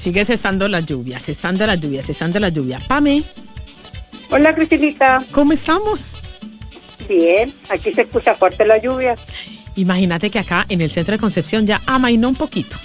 sigue cesando la lluvia, cesando la lluvia, cesando la lluvia. Pame, Hola, Cristinita. ¿cómo estamos? Bien, aquí se escucha fuerte la lluvia. Imagínate que acá en el centro de Concepción ya amainó un poquito.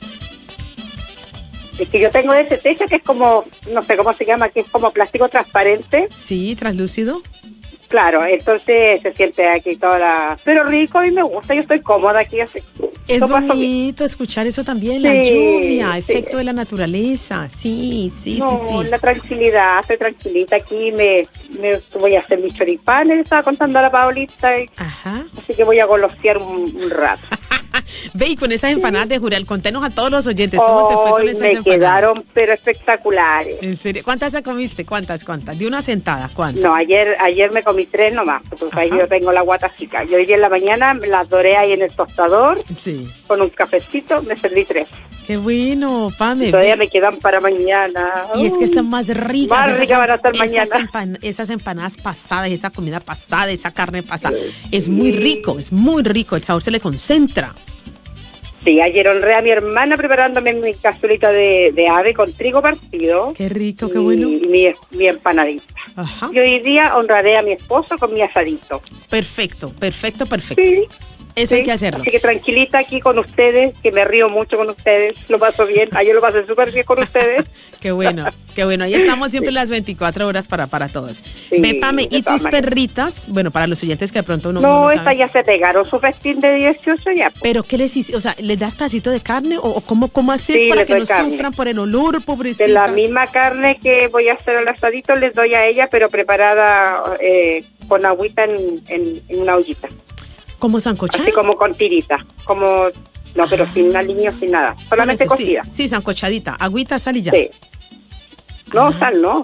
Es que yo tengo ese techo que es como, no sé cómo se llama, que es como plástico transparente. Sí, translúcido. Claro, entonces se siente aquí toda la... Pero rico, a mí me gusta, yo estoy cómoda aquí. Así. Es Lo paso bien. bonito escuchar eso también, la Sí, lluvia, sí. efecto de la naturaleza. Sí, sí, No, sí. la tranquilidad, estoy tranquilita aquí, me voy a hacer mis choripanes, estaba contando a la Paulita, Ajá. así que voy a golosear un rato. Ve, y con esas empanadas de Jurial, contanos a todos los oyentes, ¿cómo te fue con Hoy esas me empanadas? quedaron, pero espectaculares. ¿En serio? ¿Cuántas te comiste? ¿Cuántas? De una sentada, ¿cuántas? No, ayer me comí 3 nomás, porque ahí Ajá. yo tengo la guata chica. Yo hoy día en la mañana me las doré ahí en el tostador, Sí. con un cafecito, me serví 3. Qué bueno, Pame. Todavía me quedan para mañana. Y es que están más ricas. Más ricas van a estar esas mañana. esas empanadas pasadas, esa comida pasada, esa carne pasada. Es muy rico, es muy rico. El sabor se le concentra. Sí, ayer honré a mi hermana preparándome mi cazuelita de ave con trigo partido. Qué rico, qué bueno. Y mi empanadita. Ajá. Y hoy día honraré a mi esposo con mi asadito. Perfecto. Sí. Eso hay que hacerlo. Así que tranquilita aquí con ustedes, que me río mucho con ustedes, lo paso bien. Ayer lo pasé súper bien con ustedes. Qué bueno. Ahí estamos siempre las 24 horas para todos. Sí, Ve, Pame, de ¿y todas tus maneras. perritas? Bueno, para los oyentes que de pronto no No, saben. estas ya se pegaron su festín de 18 ya. ¿Pero qué les hiciste? O sea, ¿les das pedacito de carne? ¿O cómo haces Sí, para les que doy no carne. sufran por el olor, pobrecitas? De la misma carne que voy a hacer al asadito, les doy a ella, pero preparada con agüita en una ollita. ¿Como sancochada? Así como con tirita. Como, no, pero sin aliño, sin nada. Solamente Por eso, cocida. Sí, sancochadita. Agüita, sal y ya. Sí. No, Ah. sal no.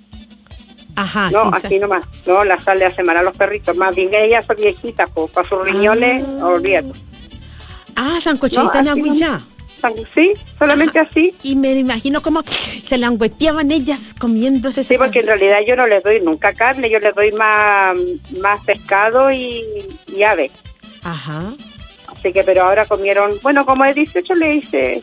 Ajá, No, sí. así nomás. No, la sal le hace mal a los perritos. Más bien ellas son viejitas, pues, para sus riñones, olvídate. Sancochadita No, en así agua y no. ya. Sí, solamente Ajá. así. Y me imagino como se langueteaban ellas comiéndose ese Sí, porque en pedacito. realidad yo no les doy nunca carne, yo les doy más pescado y ave. Ajá. Así que, pero ahora comieron, bueno, como es 18 le hice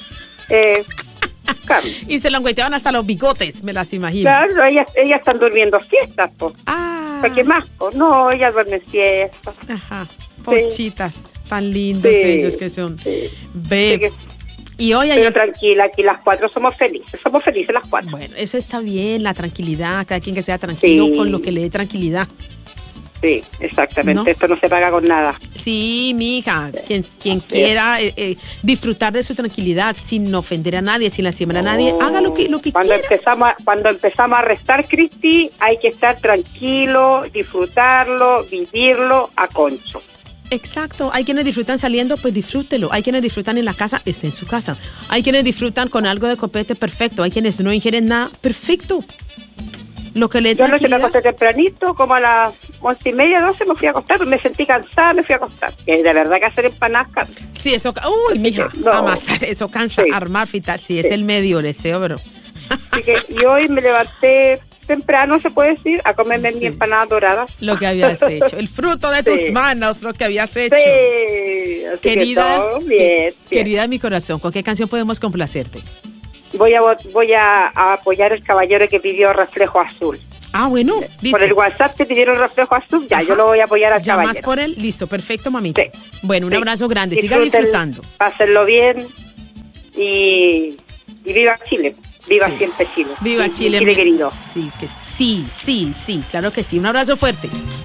carne. Y se langueteaban hasta los bigotes, me las imagino. Claro, ellas están durmiendo siestas, pues. ¿Para qué más? Pues no, ellas duermen siestas. Ajá. Pochitas, tan lindos Sí, ellos que son. sí. Ve. Así que, Y hoy pero ayer. tranquila, aquí las 4 somos felices las 4. Bueno, eso está bien, la tranquilidad, cada quien que sea tranquilo Sí. con lo que le dé tranquilidad. Sí, exactamente, ¿No? esto no se paga con nada. Sí, mija, quien quiera disfrutar de su tranquilidad sin ofender a nadie, sin lastimar a nadie, haga lo que Cuando quiera. cuando empezamos a restar, Cristi, hay que estar tranquilo, disfrutarlo, vivirlo a concho. Exacto, hay quienes disfrutan saliendo, pues disfrútelo. Hay quienes disfrutan en la casa, esté en su casa. Hay quienes disfrutan con algo de copete, perfecto. Hay quienes no ingieren nada, perfecto. Lo que le Yo anoche me tranquilidad. acosté tempranito, como a las 11:30, 12, me fui a acostar, me sentí cansada, me fui a acostar. Que de verdad que hacer empanadas. Sí, eso, uy, mija, No. amasar, eso cansa, Sí. armar, fritar, sí, es Sí. el medio deseo, pero... Así que, y hoy me levanté temprano, se puede decir, a comerme Sí. mi empanada dorada. Lo que habías hecho, el fruto de tus Sí. manos, lo que habías hecho. Sí, así Querida, que todo bien, bien. querida de mi corazón, ¿con qué canción podemos complacerte? Voy a apoyar el caballero que pidió Reflejo Azul. Ah, bueno, listo. Por el WhatsApp te pidieron Reflejo Azul, ya, Ajá. yo lo voy a apoyar al ¿Llamas caballero. por él? Listo, perfecto, mamita. Sí. Bueno, un Sí. abrazo grande, siga Disfruten, disfrutando. Pásenlo bien y viva Chile. Viva Sí. siempre Chile. Viva Y Chile, Chile querido. Sí, sí, claro que sí. Un abrazo fuerte.